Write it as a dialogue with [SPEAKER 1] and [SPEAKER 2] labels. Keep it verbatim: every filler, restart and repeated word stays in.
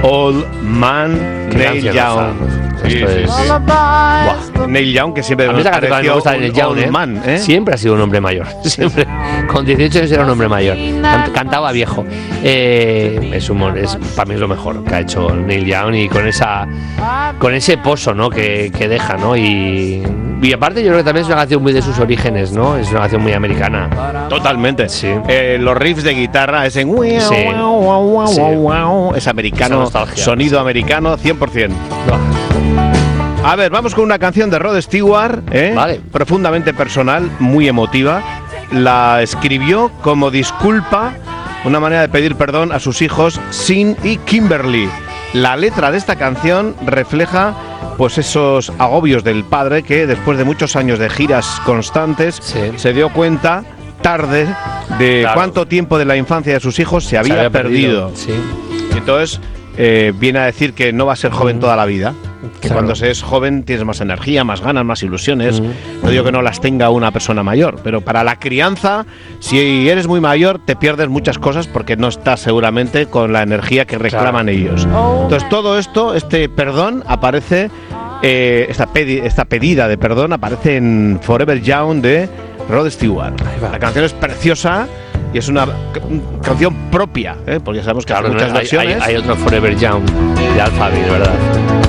[SPEAKER 1] Old Man, Neil Young. Sí, sí,
[SPEAKER 2] es...
[SPEAKER 1] sí. Buah, Neil Young, que siempre
[SPEAKER 2] a mí
[SPEAKER 1] nos
[SPEAKER 2] la me gusta de Neil Young, ¿eh?
[SPEAKER 1] Man, ¿eh?
[SPEAKER 2] Siempre ha sido un hombre mayor. Siempre. Con dieciocho años era un hombre mayor. Cant- cantaba viejo. Eh, es humor, es para mí es lo mejor que ha hecho Neil Young, y con esa con ese pozo, ¿no? que, que deja, ¿no? Y, y aparte yo creo que también es una canción muy de sus orígenes, ¿no? Es una canción muy americana.
[SPEAKER 1] Totalmente.
[SPEAKER 2] Sí.
[SPEAKER 1] Eh, los riffs de guitarra es en
[SPEAKER 2] Sí. Sí.
[SPEAKER 1] es americano, sonido americano cien por ciento. A ver, vamos con una canción de Rod Stewart, ¿eh?
[SPEAKER 2] Vale.
[SPEAKER 1] Profundamente personal, muy emotiva. La escribió como disculpa, una manera de pedir perdón a sus hijos Sean y Kimberly. La letra de esta canción refleja pues esos agobios del padre que después de muchos años de giras constantes
[SPEAKER 2] Sí.
[SPEAKER 1] se dio cuenta tarde de
[SPEAKER 2] Claro.
[SPEAKER 1] cuánto tiempo de la infancia de sus hijos se había,
[SPEAKER 2] Se había
[SPEAKER 1] perdido.
[SPEAKER 2] perdido. Sí.
[SPEAKER 1] Entonces eh, viene a decir que no va a ser joven toda la vida, que
[SPEAKER 2] Claro.
[SPEAKER 1] cuando se es joven tienes más energía, más ganas, más ilusiones.
[SPEAKER 2] Mm.
[SPEAKER 1] No digo que no las tenga una persona mayor, pero para la crianza, si eres muy mayor, te pierdes muchas cosas porque no estás seguramente con la energía que reclaman
[SPEAKER 2] Claro.
[SPEAKER 1] ellos. Entonces todo esto, este perdón aparece, eh, esta, pedi- esta pedida de perdón aparece en Forever Young de Rod Stewart. La canción es preciosa y es una ca- canción propia, ¿eh? Porque sabemos que
[SPEAKER 2] Claro,
[SPEAKER 1] hay muchas
[SPEAKER 2] no, hay,
[SPEAKER 1] versiones.
[SPEAKER 2] hay, hay otro Forever Young de Alphaville, ¿verdad?